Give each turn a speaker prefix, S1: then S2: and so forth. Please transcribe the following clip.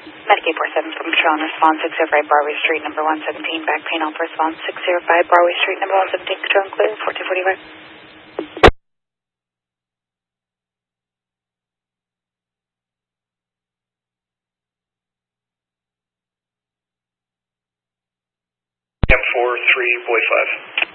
S1: Medicaid 47 from Sean, response 605 Broadway Street, number 117, back pain off response 605 Broadway Street, number 117, control and clear, 1445.
S2: M43, boy 5.